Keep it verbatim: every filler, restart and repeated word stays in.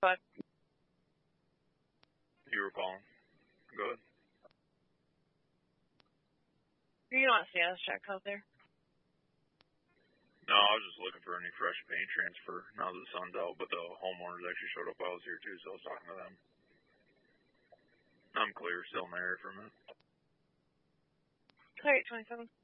But you were calling. Go ahead. You don't want to see us check out there? No, I was just looking for any fresh paint transfer now that the sun's out, but the homeowners actually showed up while I was here too, so I was talking to them. I'm clear, still in the area for a minute. Clear at twenty-seven.